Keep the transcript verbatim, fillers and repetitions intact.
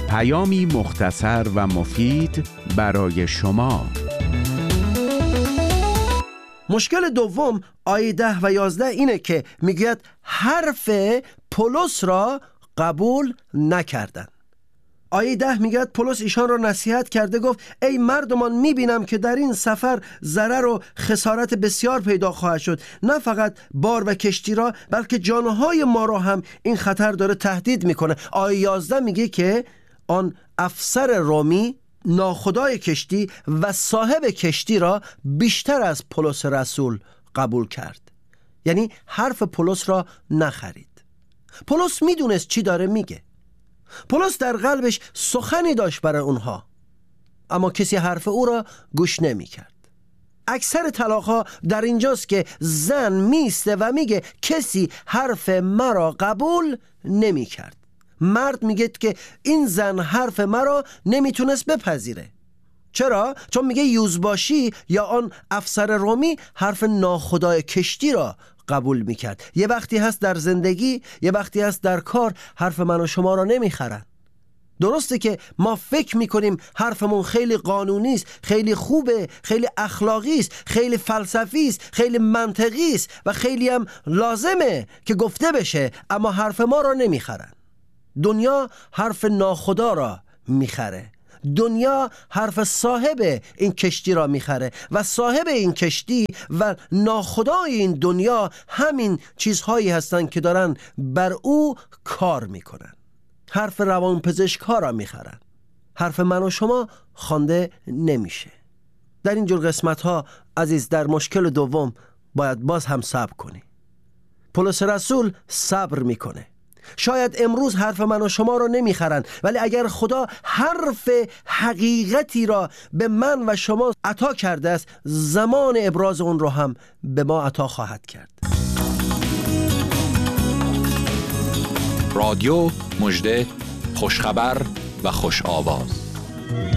پیامی مختصر و مفید برای شما. مشکل دوم آیه ده و یازده اینه که میگوید حرف پولس را قبول نکردن. آیه ده میگه پولس ایشان را نصیحت کرده، گفت ای مردمان، میبینم که در این سفر ضرر و خسارت بسیار پیدا خواهد شد. نه فقط بار و کشتی را، بلکه جانهای ما را هم این خطر داره تهدید میکنه. آیه یازده میگه که آن افسر رومی ناخدای کشتی و صاحب کشتی را بیشتر از پولس رسول قبول کرد. یعنی حرف پولس را نخرید. پولس میدونست چی داره میگه. پولس در قلبش سخنی داشت برای اونها، اما کسی حرف او را گوش نمی کرد. اکثر طلاق‌ها در اینجاست که زن میسته و میگه کسی حرف مرا قبول نمی کرد. مرد میگه که این زن حرف مرا نمیتونست بپذیره. چرا؟ چون میگه یوزباشی یا آن افسر رومی حرف ناخدای کشتی را قبول میکرد. یه وقتی هست در زندگی، یه وقتی هست در کار، حرف من و شما را نمیخرن. درسته که ما فکر میکنیم حرفمون خیلی قانونی است، خیلی خوبه، خیلی اخلاقی است، خیلی فلسفی است، خیلی منطقی است و خیلی هم لازمه که گفته بشه، اما حرف ما را نمیخرن. دنیا حرف ناخدا را میخره. دنیا حرف صاحب این کشتی را میخره و صاحب این کشتی و ناخدای این دنیا همین چیزهایی هستند که دارن بر او کار میکنن. حرف روانپزشک‌ها را میخرن. حرف من و شما خوانده نمیشه. در این جور قسمت‌ها عزیز، در مشکل دوم باید باز هم صبر کنی. پولس رسول صبر میکنه. شاید امروز حرف من و شما را نمیخرن، ولی اگر خدا حرف حقیقتی را به من و شما عطا کرده است، زمان ابراز اون را هم به ما عطا خواهد کرد. رادیو مژده، خوشخبر و خوش آواز.